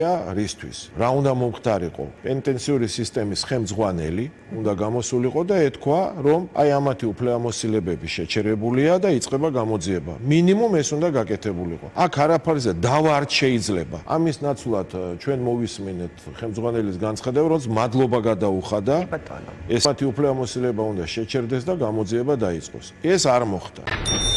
რისთვის რა უნდა მომხდარიყო პენტენსიური სისტემის ხელმძღვანელი უნდა გამოსულიყო და ეთქვა რომ აი ამათი უფლებამოსილებები შეჩერებულია და იწყება გამოძიება მინიმუმ ეს უნდა გაკეთებულიყო აქ არაფერზე დავა არ შეიძლება ამის ნაცვლად ჩვენ მოვისმინეთ ხელმძღვანელის განცხადება რომ მადლობა გადაუხადა ეს მათი უფლებამოსილება უნდა შეჩერდეს და გამოძიება დაიწყოს ეს არ მოხდა